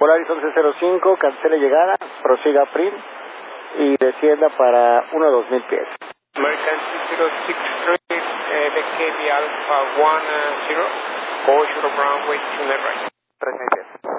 Polaris 1105, cancele llegada, prosiga PRIM y descienda para 1-2000 pies. American 2063, DKB Alpha 10, go short of runway 29 right. 3000 pies.